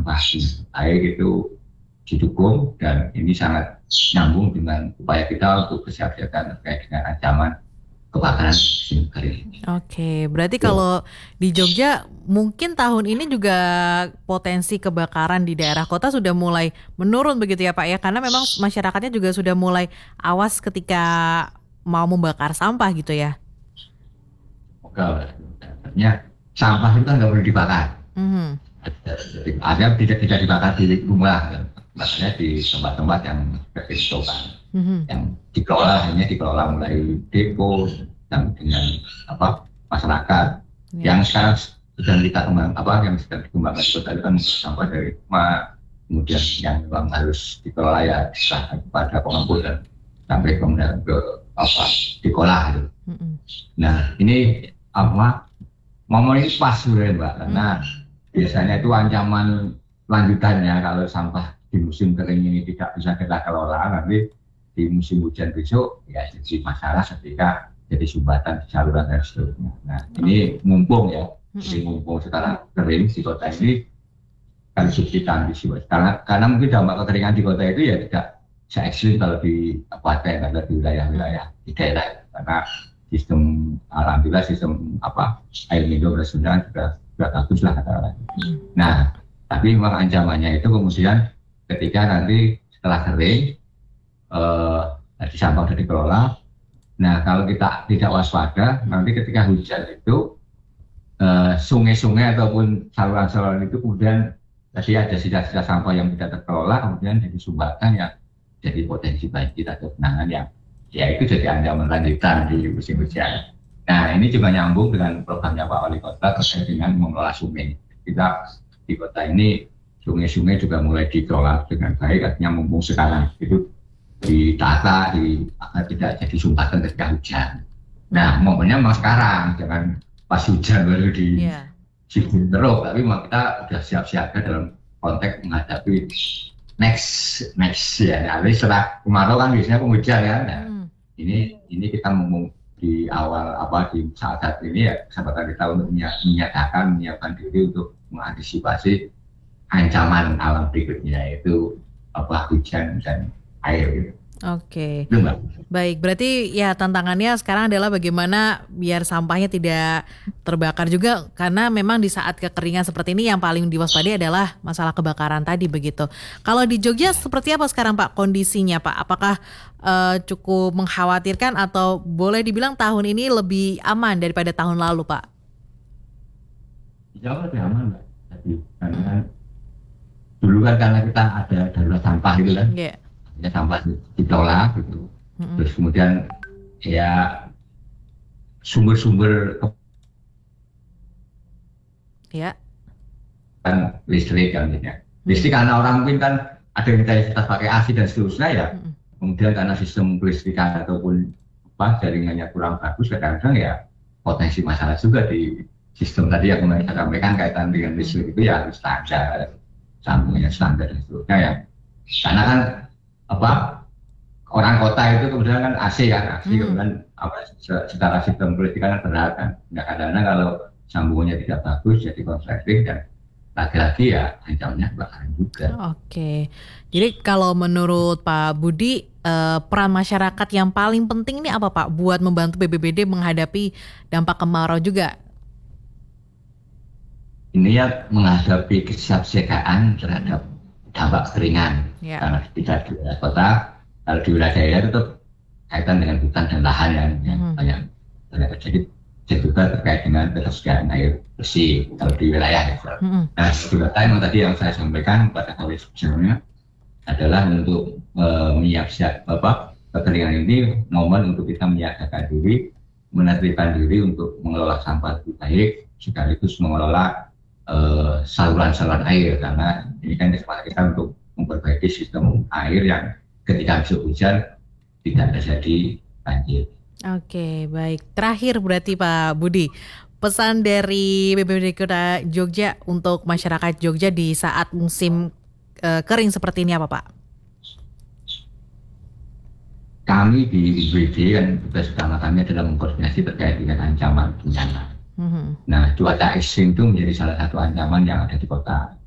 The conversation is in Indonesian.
sampah air itu didukung, dan ini sangat nyambung dengan upaya kita untuk kesiapsiagaan terkait dengan ancaman kebakaran musim kering ini. Oke, berarti kalau di Jogja mungkin tahun ini juga potensi kebakaran di daerah kota sudah mulai menurun begitu ya Pak ya, karena memang masyarakatnya juga sudah mulai awas ketika mau membakar sampah gitu ya. Sebenarnya sampah itu kan nggak boleh dibakar. Ada tidak dibakar di rumah, maksudnya di tempat-tempat yang ditentukan, yang hanya dikelola mulai depo dan dengan masyarakat. Yang sekarang sedang kita yang sedang dikembangkan itu tadi kan sampah dari rumah, kemudian yang memang harus dikelola ya diserahkan kepada pengumpul dan sampai kemudian ke diolah gitu. Nah ini momen ini pas sebenarnya Mbak, karena biasanya itu ancaman lanjutannya kalau sampah di musim kering ini tidak bisa kita kelola, nanti di musim hujan besok ya jadi masalah ketika jadi sumbatan di saluran dan seterusnya. Nah ini mumpung sekarang kering di kota ini kan kita antisipasi karena mungkin dampak kekeringan di kota itu ya tidak se-ekstrim kalau di kabupaten atau di wilayah-wilayah di daerah, karena alhamdulillah sistem air minum dan juga bagus lah kata-kata. Nah tapi memang ancamannya itu kemudian ketika nanti setelah kering tadi sampah sudah dikelola. Nah kalau kita tidak waspada, nanti ketika hujan itu sungai-sungai ataupun saluran-saluran itu kemudian tadi ada sisa-sisa sampah yang tidak terkelola, kemudian jadi sumbatan yang jadi potensi banjir atau genangan yang ya itu jadi ancaman lanjutan di musim hujan. Nah ini juga nyambung dengan programnya Pak Wali Kota terkait dengan mengelola sungai. Kita di kota ini sungai-sungai juga mulai dikelola dengan baik, artinya mumpung sekarang itu ditata agar tidak jadi sumbatan ketika hujan. Nah momennya memang sekarang, jangan pas hujan baru sibuk terus, tapi memang kita sudah siap-siaga dalam konteks menghadapi next ya. Nah, setelah kemarau kan biasanya penghujan ya. Nah, ini kita ngomong di awal di saat ini ya kesempatan kita untuk menyiapkan diri untuk mengantisipasi ancaman alam berikutnya, yaitu hujan dan air gitu. Oke. Baik, berarti ya tantangannya sekarang adalah bagaimana biar sampahnya tidak terbakar juga, karena memang di saat kekeringan seperti ini yang paling diwaspadai adalah masalah kebakaran tadi begitu. Kalau di Jogja seperti apa sekarang Pak kondisinya Pak? Apakah cukup mengkhawatirkan atau boleh dibilang tahun ini lebih aman daripada tahun lalu Pak? Jauh lebih aman Mbak. Karena dulu kan karena kita ada darurat sampah gitu kan. Ya sampah dikelola gitu. Terus kemudian ya sumber-sumber kan listrik kan listrik karena orang mungkin kan ada yang kita pakai AC dan seterusnya ya. Kemudian karena sistem listrikan ataupun jaringannya kurang bagus, kadang-kadang ya potensi masalah juga di sistem tadi yang saya sampaikan kaitan dengan listrik itu ya harus standar, sambungannya standar dan seterusnya ya. Karena kan orang kota itu kemudian kan AC kemudian secara sistem kelistrikan berat kan. Nah, kadang-kadang kalau sambungannya tidak bagus jadi konflikting dan lagi-lagi ya ancamannya kebakaran juga. Oke. Jadi kalau menurut Pak Budi peran masyarakat yang paling penting ini apa Pak buat membantu BPBD menghadapi dampak kemarau juga? Ini ya menghadapi kesiapsiagaan terhadap dampak kekeringan. Karena tidak di wilayah kota, kalau di wilayah daerah itu kaitan dengan hutan dan lahan yang banyak terjadi juga terkait dengan ketersediaan air bersih kalau di wilayah. Nah, kedua yang tadi yang saya sampaikan pada kali sebelumnya adalah untuk menyiapkan kekeringan ini momen untuk kita menyiapkan diri, menertibkan diri untuk mengelola sampah lebih baik, sekaligus mengelola saluran-saluran air, karena ini kan kesempatan kita untuk memperbaiki sistem air yang ketika musim hujan tidak terjadi banjir. Oke, baik. Terakhir berarti Pak Budi, pesan dari BPBD Kota Jogja untuk masyarakat Jogja di saat musim kering seperti ini apa Pak? Kami di BPBD kan tugas utama kami adalah mengkoordinasi terkait dengan ancaman bencana. Nah, cuaca ekstrim itu menjadi salah satu ancaman yang ada di kota.